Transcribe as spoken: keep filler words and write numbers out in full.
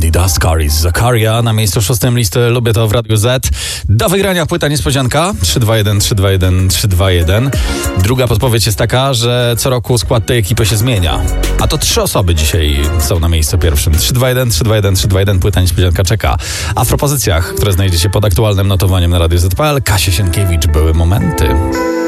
Adidas, Caris, Zakaria. Na miejscu szóstym listy Lubię to w Radiu Z. Do wygrania płyta niespodzianka trzy dwa jeden, trzy dwa jeden, trzy dwa jeden. Druga podpowiedź jest taka, że co roku skład tej ekipy się zmienia. A to trzy osoby dzisiaj są na miejscu pierwszym. trzy dwa jeden, trzy dwa jeden, trzy dwa jeden. Płyta niespodzianka czeka. A w propozycjach, które znajdziecie pod aktualnym notowaniem na Radiu Z kropka pe el, Kasia Sienkiewicz, Były momenty.